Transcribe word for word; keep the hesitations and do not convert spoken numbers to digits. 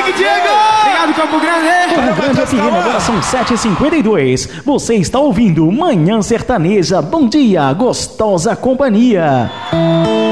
aí, Diego! Obrigado, Campo Grande! Campo Grande F M, agora são sete e cinquenta e dois. Você está ouvindo Manhã Sertaneja. Bom dia, gostosa companhia.